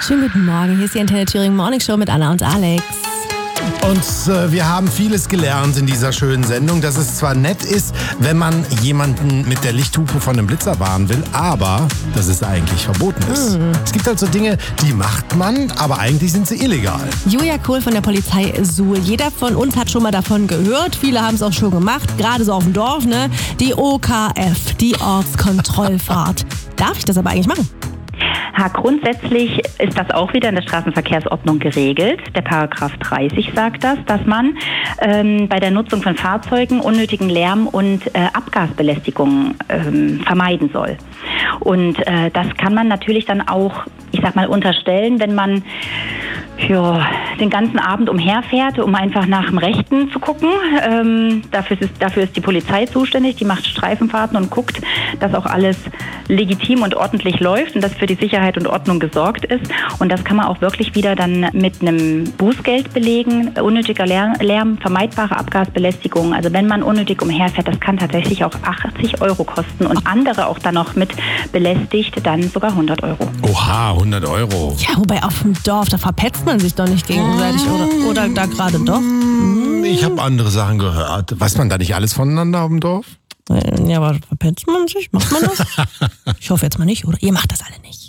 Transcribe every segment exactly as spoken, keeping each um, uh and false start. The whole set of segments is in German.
Schönen guten Morgen, hier ist die Antenne Thüringen Morning Show mit Anna und Alex. Und äh, wir haben vieles gelernt in dieser schönen Sendung, dass es zwar nett ist, wenn man jemanden mit der Lichthupe von einem Blitzer warnen will, aber dass es eigentlich verboten ist. Mhm. Es gibt halt so Dinge, die macht man, aber eigentlich sind sie illegal. Julia Kohl von der Polizei Suhl. Jeder von uns hat schon mal davon gehört, viele haben es auch schon gemacht, gerade so auf dem Dorf, ne? Die O K F, die Ortskontrollfahrt. Darf ich das aber eigentlich machen? Ha, grundsätzlich ist das auch wieder in der Straßenverkehrsordnung geregelt. Der Paragraph dreißig sagt das, dass man ähm, bei der Nutzung von Fahrzeugen unnötigen Lärm und äh, Abgasbelästigung ähm, vermeiden soll. Und äh, das kann man natürlich dann auch, ich sag mal, unterstellen, wenn man ja, den ganzen Abend umherfährt, um einfach nach dem Rechten zu gucken. Ähm, dafür, ist, dafür ist die Polizei zuständig, die macht Streifenfahrten und guckt, dass auch alles legitim und ordentlich läuft und dass für die Sicherheit und Ordnung gesorgt ist. Und das kann man auch wirklich wieder dann mit einem Bußgeld belegen. Unnötiger Lärm, Lärm, vermeidbare Abgasbelästigung. Also wenn man unnötig umherfährt, das kann tatsächlich auch achtzig Euro kosten und andere auch dann noch mit belästigt, dann sogar hundert Euro. Oha, hundert Euro. Ja, wobei auf dem Dorf, da verpetzt man sich doch nicht gegenseitig, oder, oder da gerade doch? Ich habe andere Sachen gehört. Weiß man da nicht alles voneinander auf dem Dorf? Ja, aber verpetzt man sich? Macht man das? Ich hoffe jetzt mal nicht, oder? Ihr macht das alle nicht.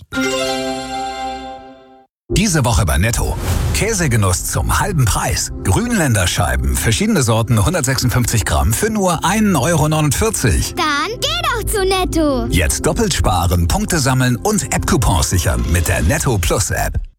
Diese Woche bei Netto. Käsegenuss zum halben Preis. Grünländer Scheiben, verschiedene Sorten, hundertsechsundfünfzig Gramm für nur ein Euro neunundvierzig. Dann geh doch zu Netto. Jetzt doppelt sparen, Punkte sammeln und App-Coupons sichern mit der Netto Plus App.